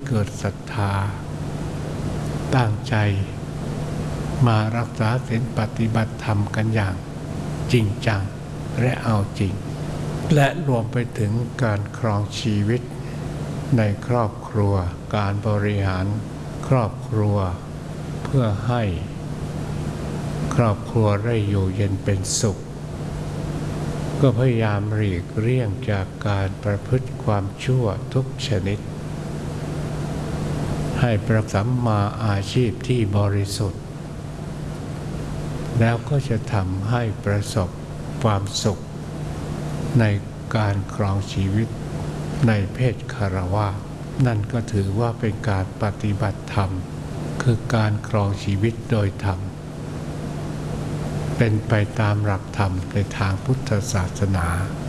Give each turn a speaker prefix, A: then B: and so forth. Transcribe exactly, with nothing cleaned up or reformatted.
A: เกิดศรัทธาตั้งใจมารักษาศีลปฏิบัติธรรมกันอย่างจริงจังและเอาจริงและรวมไปถึงการครองชีวิตในครอบครัวการบริหารครอบครัวเพื่อให้ครอบครัวได้อยู่เย็นเป็นสุขก็พยายามหลีกเลี่ยงจากการประพฤติความชั่วทุกชนิดให้ประสัมมาอาชีพที่บริสุทธิ์แล้วก็จะทำให้ประสบความสุขในการครองชีวิตในเพศคฤหัสถ์นั่นก็ถือว่าเป็นการปฏิบัติธรรมคือการครองชีวิตโดยธรรมเป็นไปตามหลักธรรมในทางพุทธศาสนา